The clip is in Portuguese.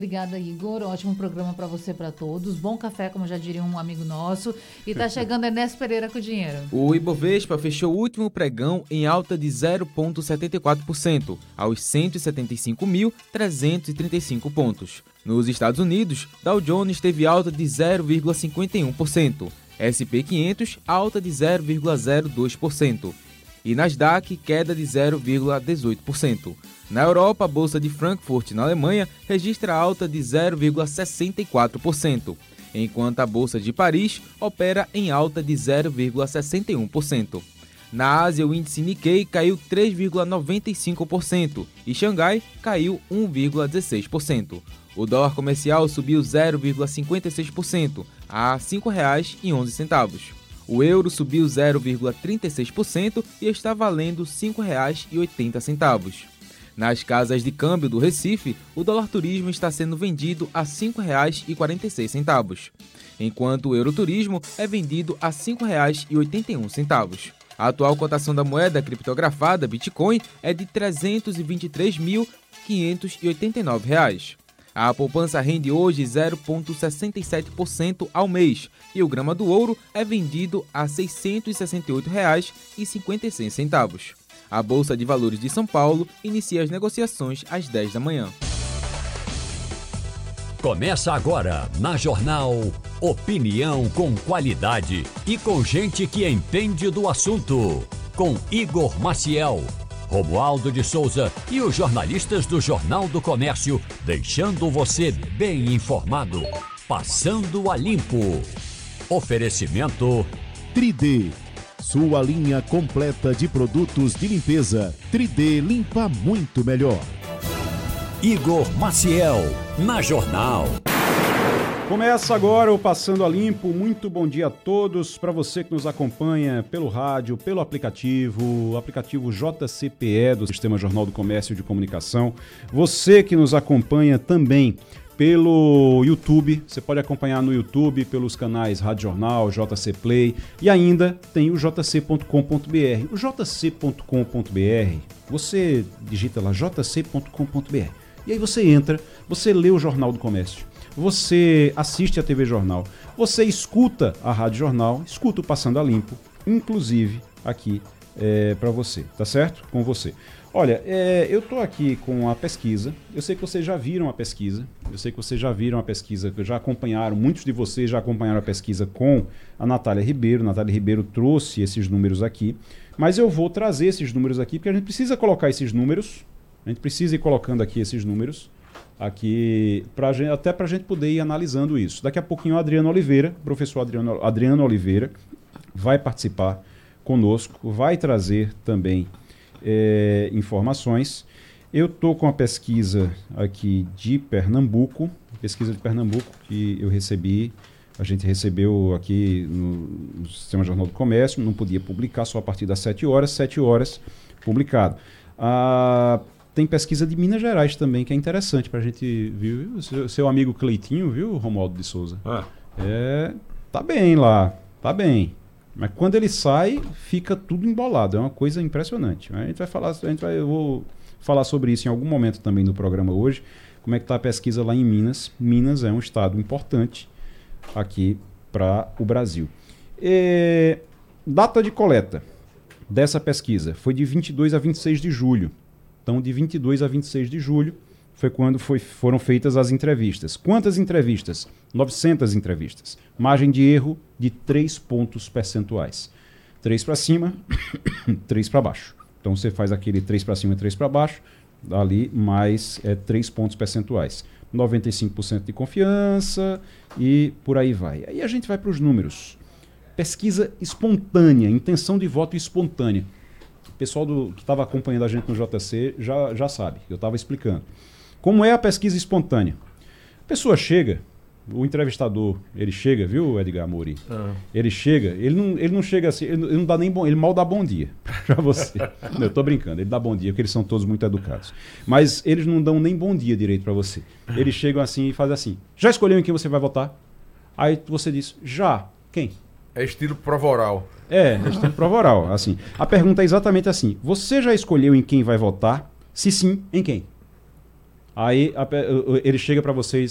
Obrigada, Igor. Ótimo programa para você, para todos. Bom café, como já diria um amigo nosso. E tá chegando Ernesto Pereira com o dinheiro. O Ibovespa fechou o último pregão em alta de 0,74%, aos 175.335 pontos. Nos Estados Unidos, Dow Jones teve alta de 0,51%, S&P 500 alta de 0,02%. E Nasdaq, queda de 0,18%. Na Europa, a Bolsa de Frankfurt, na Alemanha, registra alta de 0,64%, enquanto a Bolsa de Paris opera em alta de 0,61%. Na Ásia, o índice Nikkei caiu 3,95% e Xangai caiu 1,16%. O dólar comercial subiu 0,56% a R$ 5,11. O euro subiu 0,36% e está valendo R$ 5,80. Nas casas de câmbio do Recife, o dólar turismo está sendo vendido a R$ 5,46, enquanto o euro turismo é vendido a R$ 5,81. A atual cotação da moeda criptografada Bitcoin é de R$ 323.589. A poupança rende hoje 0,67% ao mês e o grama do ouro é vendido a R$ 668,56. A Bolsa de Valores de São Paulo inicia as negociações às 10 da manhã. Começa agora, na Jornal, opinião com qualidade e com gente que entende do assunto. Com Igor Maciel, Romualdo de Souza e os jornalistas do Jornal do Comércio, deixando você bem informado. Passando a Limpo. Oferecimento 3D. Sua linha completa de produtos de limpeza. 3D limpa muito melhor. Igor Maciel, na Jornal. Começa agora o Passando a Limpo. Muito bom dia a todos. Para você que nos acompanha pelo rádio, pelo aplicativo, o aplicativo JCPE do Sistema Jornal do Comércio e de Comunicação. Você que nos acompanha também pelo YouTube, você pode acompanhar no YouTube pelos canais Rádio Jornal, JC Play e ainda tem o jc.com.br. O jc.com.br, você digita lá jc.com.br e aí você entra, você lê o Jornal do Comércio, você assiste a TV Jornal, você escuta a Rádio Jornal, escuta o Passando a Limpo, inclusive aqui para você, tá certo? Com você. Olha, eu estou aqui com a pesquisa, eu sei que vocês já viram a pesquisa, que já acompanharam, muitos de vocês já acompanharam a pesquisa com a Natália Ribeiro. Natália Ribeiro trouxe esses números aqui, mas eu vou trazer esses números aqui, porque a gente precisa colocar esses números, a gente precisa ir colocando aqui esses números, aqui até para a gente poder ir analisando isso. Daqui a pouquinho o Adriano Oliveira, professor Adriano Oliveira, vai participar conosco, vai trazer também informações. Eu estou com a pesquisa aqui de Pernambuco, que eu recebi, a gente recebeu aqui no Sistema Jornal do Comércio, não podia publicar, só a partir das 7 horas publicado. Tem pesquisa de Minas Gerais também, que é interessante para a gente ver. Seu amigo Cleitinho, viu, Romualdo de Souza? Tá bem lá, tá bem. Mas quando ele sai, fica tudo embolado. É uma coisa impressionante. Eu vou falar sobre isso em algum momento também no programa hoje. Como é que está a pesquisa lá em Minas? Minas é um estado importante aqui para o Brasil. Data de coleta dessa pesquisa foi de 22 a 26 de julho. Então, de 22 a 26 de julho foi quando foram feitas as entrevistas. Quantas entrevistas? 900 entrevistas. Margem de erro de 3 pontos percentuais. 3 para cima, 3 para baixo. Então você faz aquele 3 para cima e 3 para baixo, ali mais 3 pontos percentuais. 95% de confiança e por aí vai. Aí a gente vai para os números. Pesquisa espontânea, intenção de voto espontânea. O pessoal que estava acompanhando a gente no JC já sabe, eu estava explicando. Como é a pesquisa espontânea? A pessoa chega, o entrevistador, ele chega, viu, Edgar Mouri? Ele chega, ele não chega assim, ele não dá nem ele mal dá bom dia para você. Não, eu tô brincando, ele dá bom dia, porque eles são todos muito educados. Mas eles não dão nem bom dia direito para você. Eles chegam assim e fazem assim: já escolheu em quem você vai votar? Aí você diz: já. Quem? É estilo prova oral. Estilo prova oral. Assim, a pergunta é exatamente assim: você já escolheu em quem vai votar? Se sim, em quem? Aí ele chega para vocês,